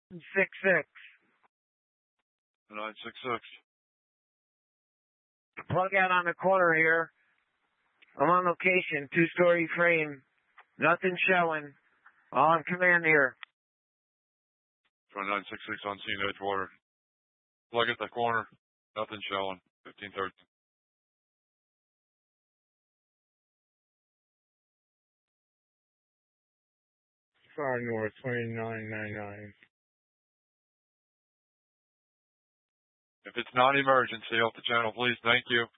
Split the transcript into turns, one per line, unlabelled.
966.
966.
Plug out on the corner here. I'm on location. 2-story frame. Nothing showing. All on command here.
966 on scene, Edgewater. Plug at the corner. Nothing showing. 1513.
Far north, 2999.
If it's non-emergency, off the channel, please. Thank you.